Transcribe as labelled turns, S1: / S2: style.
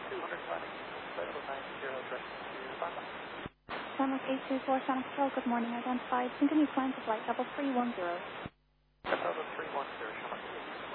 S1: 200 climbing, available 90, direct to Bamba.
S2: Sunlock 824, Sonic Control, good morning, identified. Continue climb to flight level 310.
S1: Level 310,